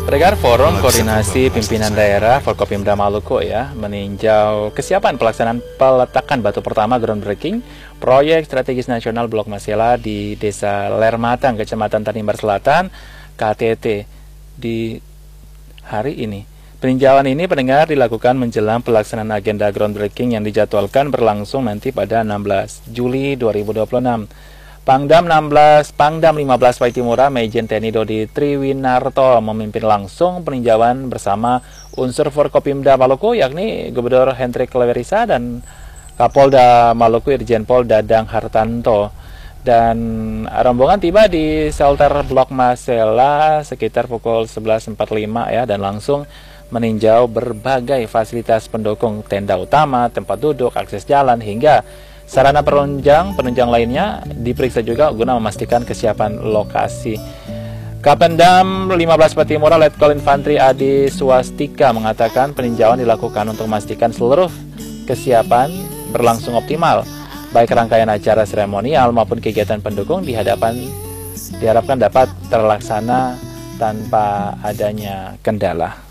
Pendengar, Forum Koordinasi Pimpinan Daerah Forkopimda Maluku ya meninjau kesiapan pelaksanaan peletakan batu pertama groundbreaking proyek strategis nasional Blok Masela di Desa Lermatang, Kecamatan Tanimbar Selatan, KTT di hari ini. Peninjauan ini pendengar dilakukan menjelang pelaksanaan agenda groundbreaking yang dijadwalkan berlangsung nanti pada 16 Juli 2026. Pangdam 15 Waitimura Majen TNI Dodi Triwinarto memimpin langsung peninjauan bersama unsur Forkopimda Maluku yakni Gubernur Hendrik Lewerisa dan Kapolda Maluku Irjen Pol Dadang Hartanto. Dan rombongan tiba di shelter Blok Masela sekitar pukul 11.45 ya, dan langsung meninjau berbagai fasilitas pendukung, tenda utama, tempat duduk, akses jalan hingga sarana penunjang lainnya diperiksa juga guna memastikan kesiapan lokasi. Kapendam 15 Patimura Letkol Infantri Adi Swastika mengatakan peninjauan dilakukan untuk memastikan seluruh kesiapan berlangsung optimal, baik rangkaian acara seremonial maupun kegiatan pendukung diharapkan dapat terlaksana tanpa adanya kendala.